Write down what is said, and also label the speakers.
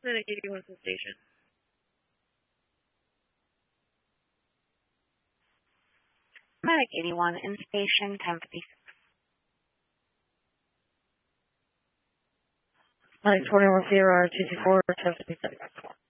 Speaker 1: Clinic 81 station.
Speaker 2: Clinic 81 in station 1056.
Speaker 3: Clinic 21 Sierra 224 1056.